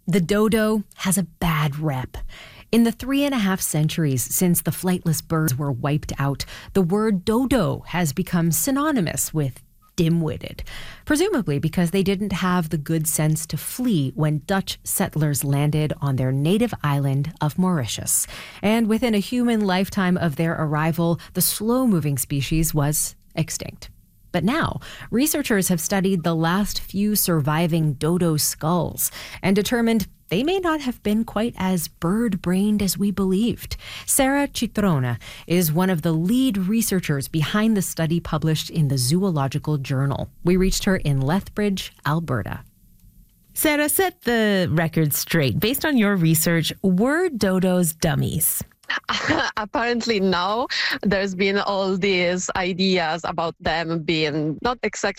The dodo has a bad rep. In the 3.5 centuries since the flightless birds were wiped out, the word dodo has become synonymous with dim-witted, presumably because they didn't have the good sense to flee when Dutch settlers landed on their native island of Mauritius. And within a human lifetime of their arrival, the slow-moving species was extinct. But now, researchers have studied the last few surviving dodo skulls and determined they may not have been quite as bird-brained as we believed. Sarah Citrona is one of the lead researchers behind the study published in the Zoological Journal. We reached her in Lethbridge, Alberta. Sarah, set the record straight. Based on your research, were dodos dummies? Apparently now there's been all these ideas about them being not exactly